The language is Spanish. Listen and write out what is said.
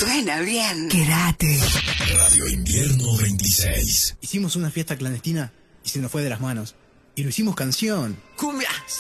Suena bien. Quédate. Radio Invierno 26. Hicimos una fiesta clandestina y se nos fue de las manos. Y lo hicimos canción. Cumbia